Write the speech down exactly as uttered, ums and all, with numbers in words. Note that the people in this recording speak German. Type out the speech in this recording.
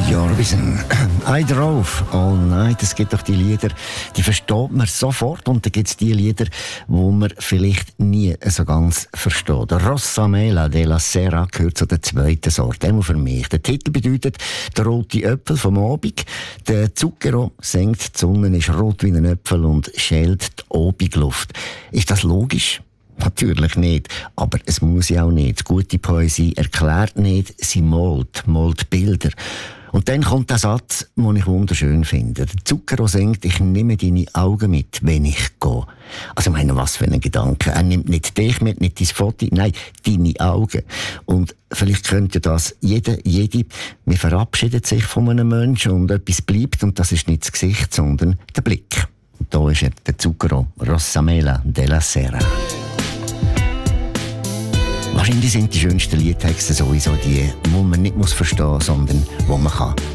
Jorvisen. I drove all night. Es gibt doch die Lieder, die versteht man sofort. Und dann gibt es die Lieder, die man vielleicht nie so ganz versteht. Rossa Mela della Sera gehört zu der zweiten Sorte. Einmal für mich. Der Titel bedeutet «Der rote Äpfel vom Abend». Der Zucchero singt, die Sonne ist rot wie ein Äpfel und schält die Abendluft. Ist das logisch? Natürlich nicht. Aber es muss ja auch nicht. Gute Poesie erklärt nicht, sie malt, malt Bilder. Und dann kommt der Satz, den ich wunderschön finde. Der Zucchero singt, ich nehme deine Augen mit, wenn ich gehe. Also, ich meine, was für ein Gedanke. Er nimmt nicht dich mit, nicht dein Foto, nein, deine Augen. Und vielleicht könnte das jeder, jede, man verabschiedet sich von einem Menschen und etwas bleibt, und das ist nicht das Gesicht, sondern der Blick. Und da ist er, der Zucchero, Rossa Mela della Sera. Wahrscheinlich sind die schönsten Liedtexte sowieso die, die man nicht muss verstehen muss, sondern die man kann.